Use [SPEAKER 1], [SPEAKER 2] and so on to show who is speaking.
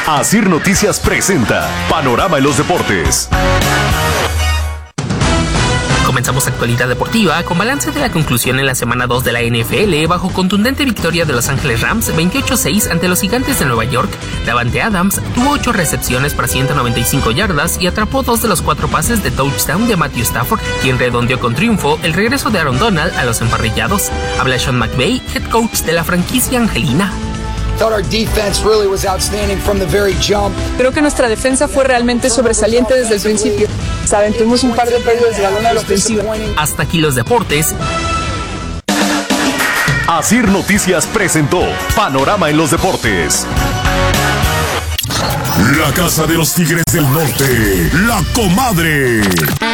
[SPEAKER 1] Asir Noticias presenta Panorama en los Deportes.
[SPEAKER 2] Comenzamos actualidad deportiva con balance de la conclusión en la semana 2 de la NFL bajo contundente victoria de Los Ángeles Rams 28-6 ante los Gigantes de Nueva York. Davante Adams tuvo 8 recepciones para 195 yardas y atrapó 2 de los 4 pases de touchdown de Matthew Stafford, quien redondeó con triunfo el regreso de Aaron Donald a los emparrillados. Habla Sean McVay, head coach de la franquicia angelina.
[SPEAKER 3] Creo que nuestra defensa fue realmente sobresaliente desde el principio. Saben, tuvimos un par de pérdidas de balón a la ofensiva.
[SPEAKER 2] Hasta aquí los deportes.
[SPEAKER 1] Asir Noticias presentó Panorama en los Deportes.
[SPEAKER 4] La Casa de los Tigres del Norte, La Comadre.